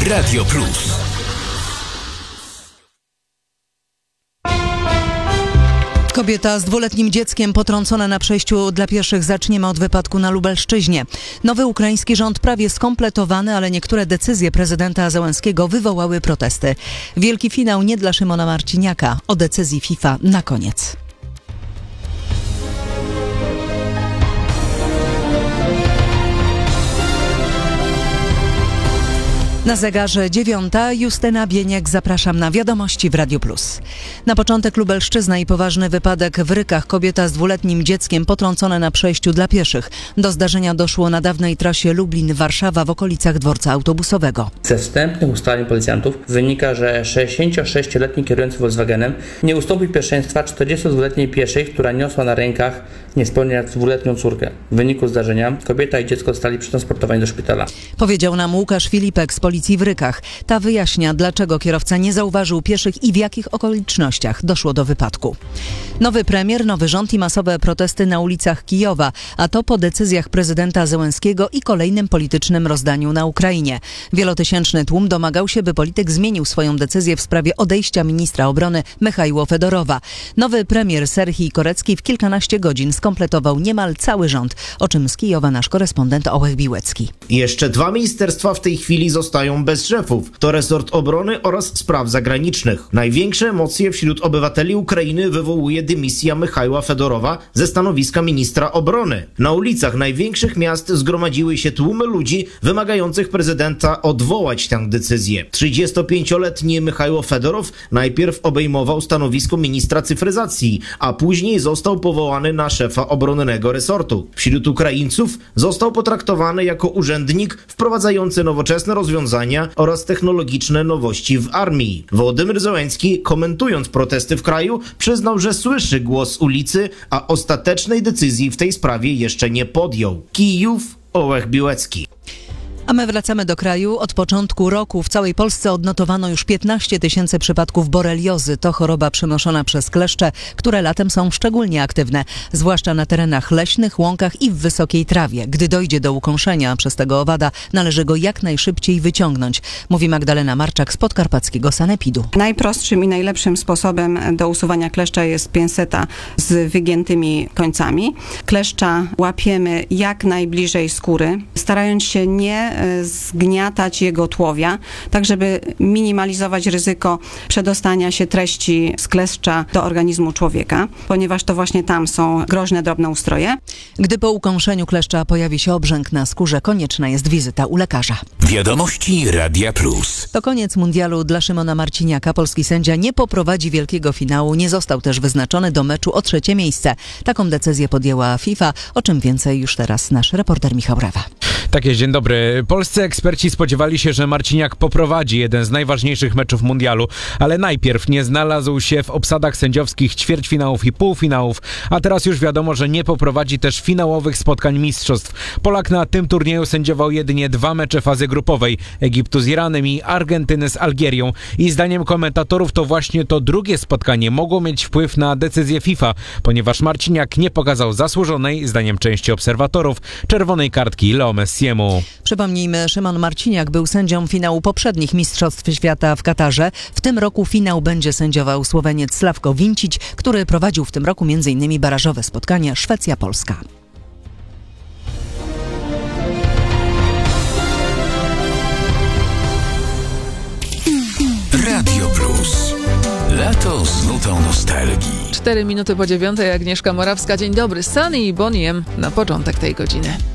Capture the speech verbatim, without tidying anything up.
Radio Plus. Kobieta z dwuletnim dzieckiem potrącona na przejściu dla pieszych. Zaczniemy od wypadku na Lubelszczyźnie. Nowy ukraiński rząd prawie skompletowany, ale niektóre decyzje prezydenta Zełenskiego wywołały protesty. Wielki finał nie dla Szymona Marciniaka. O decyzji FIFA na koniec. Na zegarze dziewiąta. Justyna Bieniek, zapraszam na wiadomości w Radiu Plus. Na początek Lubelszczyzna i poważny wypadek w Rykach. Kobieta z dwuletnim dzieckiem potrącona na przejściu dla pieszych. Do zdarzenia doszło na dawnej trasie Lublin-Warszawa w okolicach dworca autobusowego. Ze wstępnych ustaleń policjantów wynika, że sześćdziesięciosześcioletni kierujący Volkswagenem nie ustąpił pierwszeństwa czterdziestodwuletniej pieszej, która niosła na rękach niespełna dwuletnią córkę. W wyniku zdarzenia kobieta i dziecko zostali przetransportowani do szpitala. Powiedział nam Łukasz Filipek z policji w Rykach. Ta wyjaśnia, dlaczego kierowca nie zauważył pieszych i w jakich okolicznościach doszło do wypadku. Nowy premier, nowy rząd i masowe protesty na ulicach Kijowa, a to po decyzjach prezydenta Zełenskiego i kolejnym politycznym rozdaniu na Ukrainie. Wielotysięczny tłum domagał się, by polityk zmienił swoją decyzję w sprawie odejścia ministra obrony Michajła Fedorowa. Nowy premier Serhii Korecki w kilkanaście godzin skompletował niemal cały rząd, o czym z Kijowa nasz korespondent Ołech Biłecki. Jeszcze dwa ministerstwa w tej chwili zostają bez szefów. To resort obrony oraz spraw zagranicznych. Największe emocje wśród obywateli Ukrainy wywołuje dymisja Michajła Fedorowa ze stanowiska ministra obrony. Na ulicach największych miast zgromadziły się tłumy ludzi wymagających prezydenta odwołać tę decyzję. trzydziestopięcioletni Michajło Fedorow najpierw obejmował stanowisko ministra cyfryzacji, a później został powołany na szefa obronnego resortu. Wśród Ukraińców został potraktowany jako urzędnik wprowadzający nowoczesne rozwiązania oraz technologiczne nowości w armii. Wołodymyr Zełenski, komentując protesty w kraju, przyznał, że słyszy głos ulicy, a ostatecznej decyzji w tej sprawie jeszcze nie podjął. Kijów, Ołech Biłecki. A my wracamy do kraju. Od początku roku w całej Polsce odnotowano już piętnaście tysięcy przypadków boreliozy. To choroba przenoszona przez kleszcze, które latem są szczególnie aktywne, zwłaszcza na terenach leśnych, łąkach i w wysokiej trawie. Gdy dojdzie do ukąszenia przez tego owada, należy go jak najszybciej wyciągnąć, mówi Magdalena Marczak z podkarpackiego sanepidu. Najprostszym i najlepszym sposobem do usuwania kleszcza jest pinseta z wygiętymi końcami. Kleszcza łapiemy jak najbliżej skóry, starając się nie zgniatać jego tłowia, tak żeby minimalizować ryzyko przedostania się treści z kleszcza do organizmu człowieka, ponieważ to właśnie tam są groźne drobnoustroje. Gdy po ukąszeniu kleszcza pojawi się obrzęk na skórze, konieczna jest wizyta u lekarza. Wiadomości Radia Plus. To koniec mundialu dla Szymona Marciniaka. Polski sędzia nie poprowadzi wielkiego finału, nie został też wyznaczony do meczu o trzecie miejsce. Taką decyzję podjęła FIFA, o czym więcej już teraz nasz reporter Michał Rewa. Tak jest, dzień dobry. Polscy eksperci spodziewali się, że Marciniak poprowadzi jeden z najważniejszych meczów mundialu, ale najpierw nie znalazł się w obsadach sędziowskich ćwierćfinałów i półfinałów, a teraz już wiadomo, że nie poprowadzi też finałowych spotkań mistrzostw. Polak na tym turnieju sędziował jedynie dwa mecze fazy grupowej, Egiptu z Iranem i Argentyny z Algierią. I zdaniem komentatorów to właśnie to drugie spotkanie mogło mieć wpływ na decyzję FIFA, ponieważ Marciniak nie pokazał zasłużonej, zdaniem części obserwatorów, czerwonej kartki Leo Messiemu. Przypomnijmy, Szymon Marciniak był sędzią finału poprzednich Mistrzostw Świata w Katarze. W tym roku finał będzie sędziował Słoweniec Sławko Wincić, który prowadził w tym roku między innymi barażowe spotkanie Szwecja-Polska. Radio Plus. Lato z nutą nostalgii. Cztery minuty po dziewiątej, Agnieszka Morawska. Dzień dobry. Sunny i Boniem na początek tej godziny.